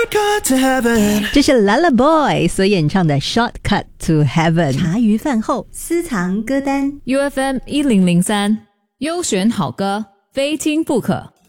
这是 Lullaboy 所演唱的 Shortcut to Heaven。 茶余饭后私藏歌单 UFM 1003，优选好歌，非听不可。